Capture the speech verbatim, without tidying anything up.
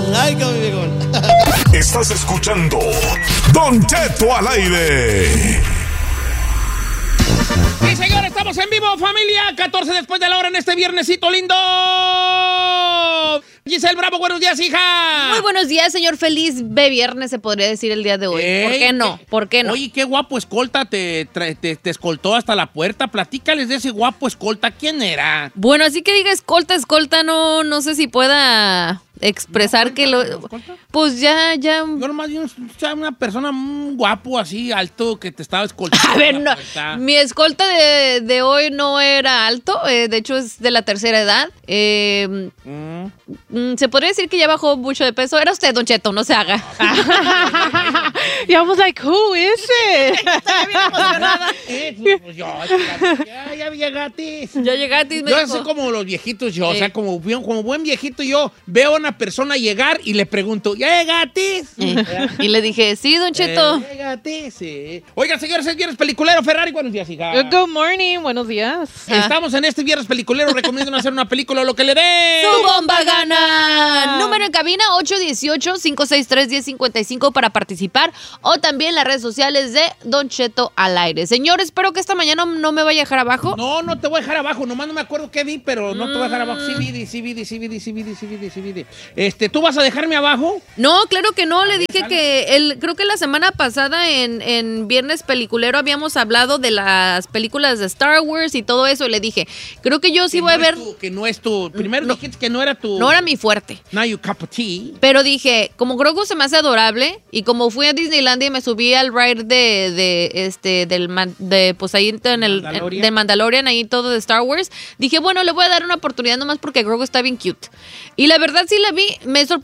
Ay, qué viejón. Estás escuchando Don Cheto al aire. Sí, señor, estamos en vivo, familia. catorce después de la hora en este viernesito lindo. Giselle Bravo, buenos días, hija. Muy buenos días, señor. Feliz de viernes, se podría decir el día de hoy. Ey, ¿Por qué no? ¿Por qué no? Oye, qué guapo escolta te, te, te, te escoltó hasta la puerta. Platícales de ese guapo escolta. ¿Quién era? Bueno, así que diga escolta, escolta, no, no sé si pueda expresar ¿No, que lo... escolta? Pues ya, ya... Yo nomás vi un- una persona muy guapo, así, alto, que te estaba escoltando. A ver, la no, puerta. mi escolta de, de hoy no era alto, eh, de hecho es de la tercera edad. Eh, Mm. mm, se podría decir que ya bajó mucho de peso. Era usted, Don Cheto, no se haga. Y I was like, who is it? Estoy bien emocionada. Eh, pues yo, ya, ya llegaste. Ya llegaste y me Yo dijo... soy como los viejitos yo, o Sí. sea, como, bien- como buen viejito yo veo a una persona llegar y le pregunto, ¿ya llegaste? Eh, y le dije, sí, Don Cheto. Eh, ¿ya llegaste? Sí. Oigan, señores, es viernes peliculero. Ferrari, buenos días, hija. Good morning, buenos días. Estamos en este viernes peliculero, recomiendo hacer una película o lo que le dé. ¡Tu bomba gana! Número en cabina ocho uno ocho, cinco seis tres, uno cero cinco cinco para participar o también las redes sociales de Don Cheto al aire. Señor, espero que esta mañana no me vaya a dejar abajo. No, no te voy a dejar abajo, nomás no me acuerdo qué vi, pero no te voy a dejar abajo. Sí vi, sí vi, sí vi, sí vi, sí vi, sí vi. Este, ¿tú vas a dejarme abajo? No, claro que no. Le dije dale. que el, creo que la semana pasada en, en Viernes Peliculero habíamos hablado de las películas de Star Wars y todo eso. Y le dije, creo que yo sí Que voy a no es ver. tu- que no es tu. Primero No. dijiste que no era tu. No era mi fuerte. Not your cup of tea. Pero dije, como Grogu se me hace adorable y como fui a Disneylandia y me subí al ride de, de este del man- de pues ahí en el Mandalorian. en- del Mandalorian ahí todo de Star Wars, dije, bueno, le voy a dar una oportunidad nomás porque Grogu está bien cute. Y la verdad sí la vi, me sorprendió